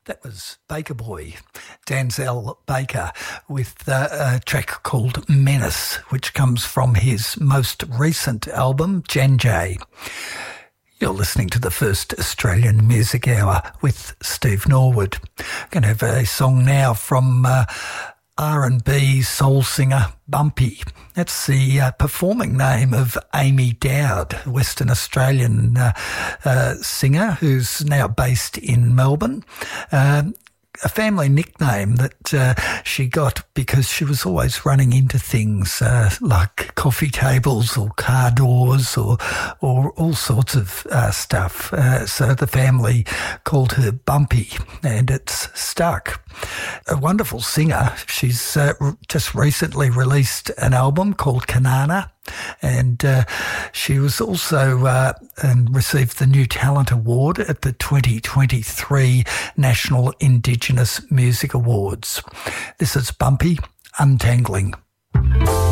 That was Baker Boy, Denzel Baker, with a track called Menace, which comes from his most recent album, Jan J. You're listening to the first Australian Music Hour with Steve Norwood. I'm going to have a song now from R&B soul singer Bumpy. That's the performing name of Amy Dowd, Western Australian singer who's now based in Melbourne. A family nickname that she got because she was always running into things like coffee tables or car doors or all sorts of stuff. So the family called her Bumpy, and it's stuck. A wonderful singer. She's just recently released an album called Kanana. And she was also and received the New Talent Award at the 2023 National Indigenous Music Awards. This is Bumpy, Untangling.